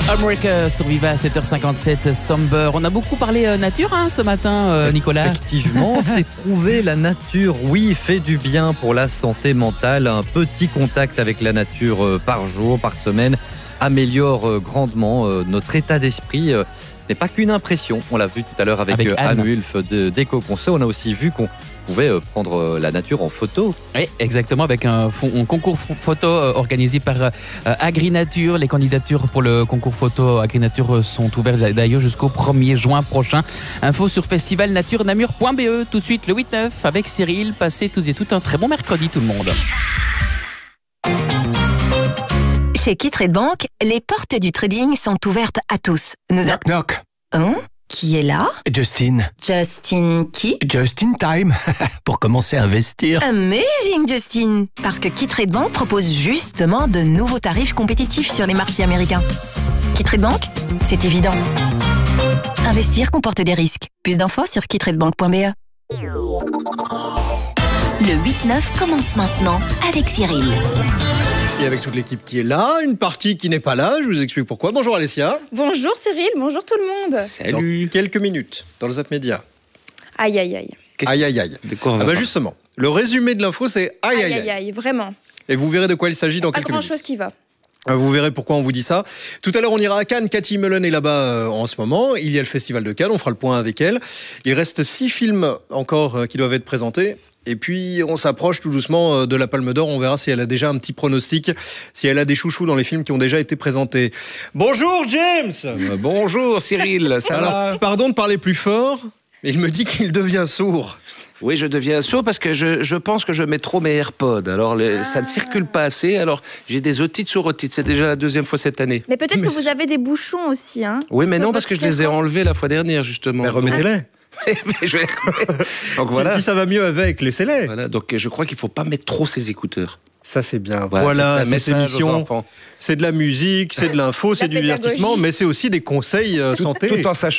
America survivait à 7h57, Somber. On a beaucoup parlé nature ce matin, Nicolas. Effectivement, c'est prouvé, la nature, oui, fait du bien pour la santé mentale. Un petit contact avec la nature par jour, par semaine, améliore grandement notre état d'esprit. Ce n'est pas qu'une impression, on l'a vu tout à l'heure avec Anne Wulf d'Eco-Conso. On a aussi vu qu'on pouvait prendre la nature en photo. Oui, exactement, avec un concours photo organisé par AgriNature. Les candidatures pour le concours photo AgriNature sont ouvertes d'ailleurs jusqu'au 1er juin prochain. Info sur festivalnaturenamur.be. Tout de suite le 8-9 avec Cyril. Passez tous et toutes un très bon mercredi tout le monde. Chez Qui-Trade Bank, les portes du trading sont ouvertes à tous. Knock knock. Hein? Qui est là? Justin. Justin qui? Just in time. Pour commencer à investir. Amazing, Justin! Parce que Qui-Trade Bank propose justement de nouveaux tarifs compétitifs sur les marchés américains. Qui-Trade Bank, c'est évident. Investir comporte des risques. Plus d'infos sur quitradebank.be. Le 8-9 commence maintenant avec Cyril. Et avec toute l'équipe qui est là, une partie qui n'est pas là, je vous explique pourquoi. Bonjour Alessia. Bonjour Cyril, bonjour tout le monde. Salut. Dans quelques minutes, dans le Zap Média. Aïe aïe aïe. Aïe aïe aïe. Justement, le résumé de l'info c'est aïe aïe aïe. Aïe, vraiment. Et vous verrez de quoi il s'agit dans quelques minutes. Pas grand chose qui va. Vous verrez pourquoi on vous dit ça. Tout à l'heure, on ira à Cannes. Cathy Mullen est là-bas en ce moment. Il y a le Festival de Cannes, on fera le point avec elle. Il reste 6 films encore qui doivent être présentés. Et puis, on s'approche tout doucement de la Palme d'Or. On verra si elle a déjà un petit pronostic, si elle a des chouchous dans les films qui ont déjà été présentés. Bonjour, James. Bonjour, Cyril. Ça va ? Pardon de parler plus fort, mais il me dit qu'il devient sourd. Oui, je deviens sourd parce que je pense que je mets trop mes AirPods. Alors, ça ne circule pas assez. Alors, j'ai des otites sur otites. C'est déjà la 2e fois cette année. Mais peut-être que vous avez des bouchons aussi. Hein, oui, mais non, parce que je les ai enlevés la fois dernière, justement. Mais remettez-les. Donc voilà. Si ça va mieux avec, laissez-les. Voilà, donc je crois qu'il ne faut pas mettre trop ses écouteurs. Ça, c'est bien. Voilà, cette émission, c'est de la musique, c'est de l'info, c'est du divertissement, mais c'est aussi des conseils santé. Tout en sachant